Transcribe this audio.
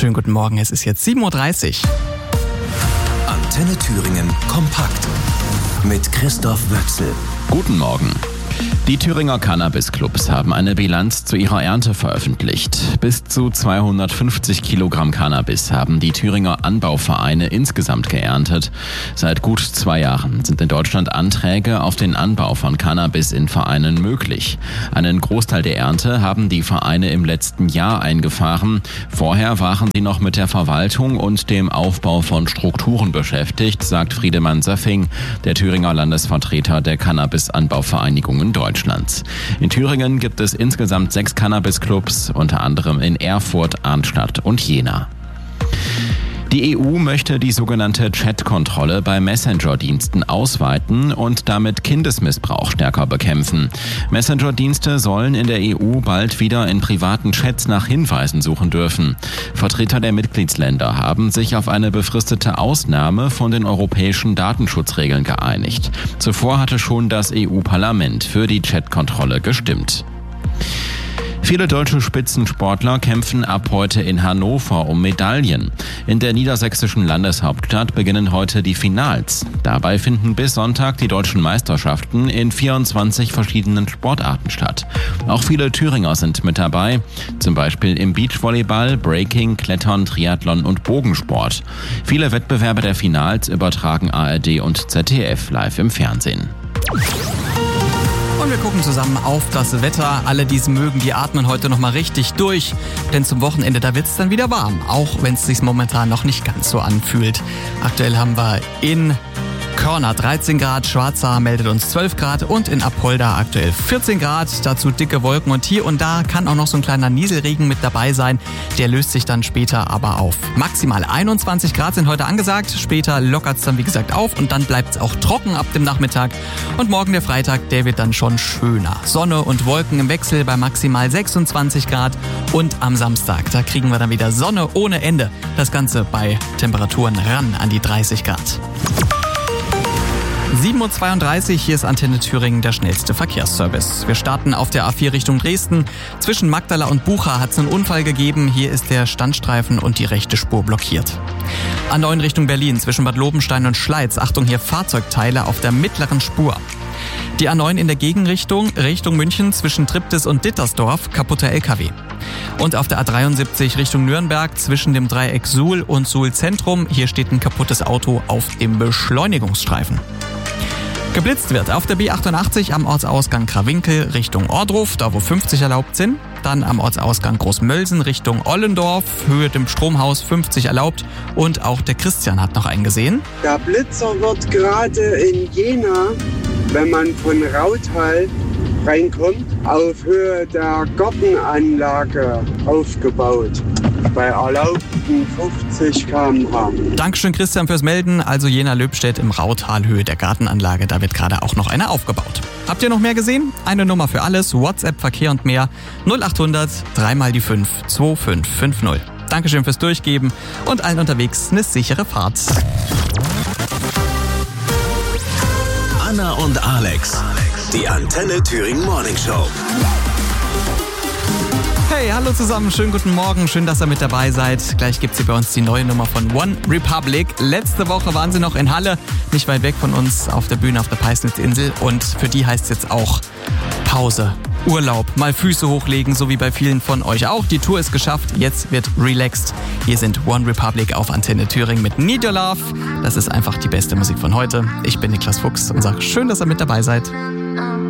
Schönen guten Morgen, es ist jetzt 7.30 Uhr. Antenne Thüringen kompakt mit Christoph Wöchsel. Guten Morgen. Die Thüringer Cannabis-Clubs haben eine Bilanz zu ihrer Ernte veröffentlicht. Bis zu 250 Kilogramm Cannabis haben die Thüringer Anbauvereine insgesamt geerntet. Seit gut 2 Jahren sind in Deutschland Anträge auf den Anbau von Cannabis in Vereinen möglich. Einen Großteil der Ernte haben die Vereine im letzten Jahr eingefahren. Vorher waren sie noch mit der Verwaltung und dem Aufbau von Strukturen beschäftigt, sagt Friedemann Söffing, der Thüringer Landesvertreter der Cannabis-Anbauvereinigungen Deutschlands. In Thüringen gibt es insgesamt 6 Cannabis-Clubs, unter anderem in Erfurt, Arnstadt und Jena. Die EU möchte die sogenannte Chat-Kontrolle bei Messenger-Diensten ausweiten und damit Kindesmissbrauch stärker bekämpfen. Messenger-Dienste sollen in der EU bald wieder in privaten Chats nach Hinweisen suchen dürfen. Vertreter der Mitgliedsländer haben sich auf eine befristete Ausnahme von den europäischen Datenschutzregeln geeinigt. Zuvor hatte schon das EU-Parlament für die Chat-Kontrolle gestimmt. Viele deutsche Spitzensportler kämpfen ab heute in Hannover um Medaillen. In der niedersächsischen Landeshauptstadt beginnen heute die Finals. Dabei finden bis Sonntag die deutschen Meisterschaften in 24 verschiedenen Sportarten statt. Auch viele Thüringer sind mit dabei, zum Beispiel im Beachvolleyball, Breaking, Klettern, Triathlon und Bogensport. Viele Wettbewerbe der Finals übertragen ARD und ZDF live im Fernsehen. Und wir gucken zusammen auf das Wetter. Alle, die es mögen, die atmen heute nochmal richtig durch. Denn zum Wochenende, da wird es dann wieder warm. Auch wenn es sich momentan noch nicht ganz so anfühlt. Aktuell haben wir in Körner 13 Grad, Schwarzach meldet uns 12 Grad und in Apolda aktuell 14 Grad. Dazu dicke Wolken und hier und da kann auch noch so ein kleiner Nieselregen mit dabei sein. Der löst sich dann später aber auf. Maximal 21 Grad sind heute angesagt. Später lockert es dann wie gesagt auf und dann bleibt es auch trocken ab dem Nachmittag. Und morgen der Freitag, der wird dann schon schöner. Sonne und Wolken im Wechsel bei maximal 26 Grad. Und am Samstag, da kriegen wir dann wieder Sonne ohne Ende. Das Ganze bei Temperaturen ran an die 30 Grad. 7.32 Uhr, hier ist Antenne Thüringen, der schnellste Verkehrsservice. Wir starten auf der A4 Richtung Dresden. Zwischen Magdala und Bucha hat es einen Unfall gegeben. Hier ist der Standstreifen und die rechte Spur blockiert. A9 Richtung Berlin, zwischen Bad Lobenstein und Schleiz. Achtung, hier Fahrzeugteile auf der mittleren Spur. Die A9 in der Gegenrichtung, Richtung München, zwischen Triptis und Dittersdorf, kaputter LKW. Und auf der A73 Richtung Nürnberg, zwischen dem Dreieck Suhl und Suhl Zentrum. Hier steht ein kaputtes Auto auf dem Beschleunigungsstreifen. Geblitzt wird auf der B88 am Ortsausgang Krawinkel Richtung Ohrdruf, da wo 50 erlaubt sind. Dann am Ortsausgang Großmölsen Richtung Ollendorf, Höhe dem Stromhaus 50 erlaubt. Und auch der Christian hat noch einen gesehen. Der Blitzer wird gerade in Jena, wenn man von Rauthal reinkommt, auf Höhe der Gartenanlage aufgebaut. Bei erlaubten 50 km/h. Dankeschön Christian fürs Melden. Also Jena-Löbstedt im Rautal, Höhe der Gartenanlage. Da wird gerade auch noch eine aufgebaut. Habt ihr noch mehr gesehen? Eine Nummer für alles. WhatsApp, Verkehr und mehr. 0800 3 mal die 5 2550. Dankeschön fürs Durchgeben und allen unterwegs eine sichere Fahrt. Anna und Alex, die Antenne Thüringen Morning Show. Hey, hallo zusammen, schönen guten Morgen, schön, dass ihr mit dabei seid. Gleich gibt's hier bei uns die neue Nummer von One Republic. Letzte Woche waren sie noch in Halle, nicht weit weg von uns auf der Bühne auf der Peisnitzinsel. Und für die heißt es jetzt auch Pause, Urlaub, mal Füße hochlegen, so wie bei vielen von euch auch. Die Tour ist geschafft, jetzt wird relaxed. Hier sind One Republic auf Antenne Thüringen mit Need Your Love. Das ist einfach die beste Musik von heute. Ich bin Niklas Fuchs und sage schön, dass ihr mit dabei seid.